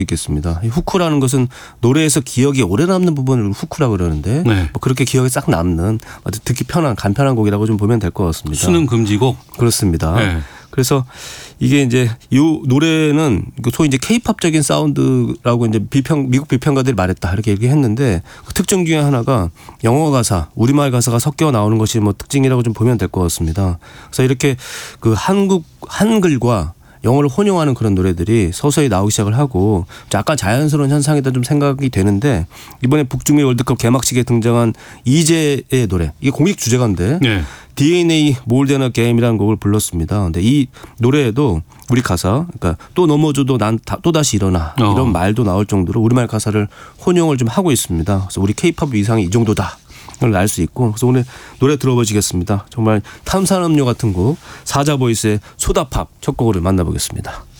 있겠습니다. 후크라는 것은 노래에서 기억이 오래 남는 부분을 후크라고 그러는데 네. 뭐 그렇게 기억이 싹 남는 아주 듣기 편한 간편한 곡이라고 좀 보면 될 것 같습니다. 수능 금지곡. 그렇습니다. 네. 그래서 이게 이제 이 노래는 소위 이제 케이팝적인 사운드라고 이제 미국 비평가들이 말했다 이렇게 얘기했는데 그 특징 중에 하나가 영어 가사, 우리말 가사가 섞여 나오는 것이 뭐 특징이라고 좀 보면 될 것 같습니다. 그래서 이렇게 그 한글과 영어를 혼용하는 그런 노래들이 서서히 나오기 시작을 하고 약간 자연스러운 현상이다 좀 생각이 되는데 이번에 북중미 월드컵 개막식에 등장한 이재의 노래 이게 공식 주제가인데 네. DNA More Than a Game이라는 곡을 불렀습니다. 근데 이 노래에도 우리 가사 그러니까 또 넘어져도 난 또 다시 일어나 이런 말도 나올 정도로 우리말 가사를 혼용을 좀 하고 있습니다. 그래서 우리 K-팝 위상이 이 정도다. 걸 알 수 있고 그래서 오늘 노래 들어보시겠습니다. 정말 탄산음료 같은 곡 사자보이스의 소다팝 첫 곡을 만나보겠습니다.